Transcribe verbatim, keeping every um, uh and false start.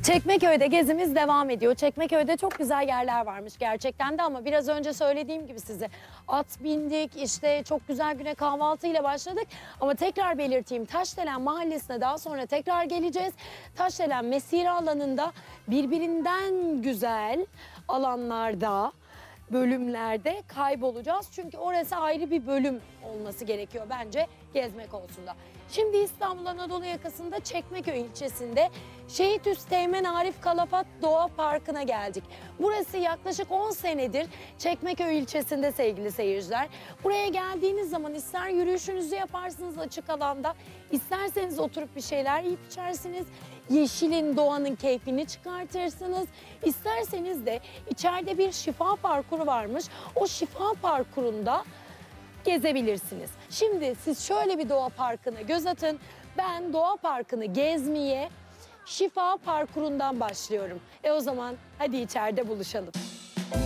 Çekmeköy'de gezimiz devam ediyor. Çekmeköy'de çok güzel yerler varmış gerçekten de ama biraz önce söylediğim gibi size at bindik, işte çok güzel güne kahvaltıyla başladık. Ama tekrar belirteyim, Taşdelen Mahallesi'ne daha sonra tekrar geleceğiz. Taşdelen mesire alanında birbirinden güzel alanlarda, bölümlerde kaybolacağız. Çünkü orası ayrı bir bölüm olması gerekiyor bence gezmek konusunda. Şimdi İstanbul Anadolu yakasında Çekmeköy ilçesinde Şehit Üsteğmen Arif Kalafat Doğa Parkı'na geldik. Burası yaklaşık on senedir Çekmeköy ilçesinde sevgili seyirciler. Buraya geldiğiniz zaman ister yürüyüşünüzü yaparsınız açık alanda, isterseniz oturup bir şeyler yiyip içersiniz. Yeşilin, doğanın keyfini çıkartırsınız. İsterseniz de içeride bir şifa parkuru varmış. O şifa parkurunda gezebilirsiniz. Şimdi siz şöyle bir doğa parkına göz atın. Ben doğa parkını gezmeye şifa parkurundan başlıyorum. E o zaman hadi içeride buluşalım.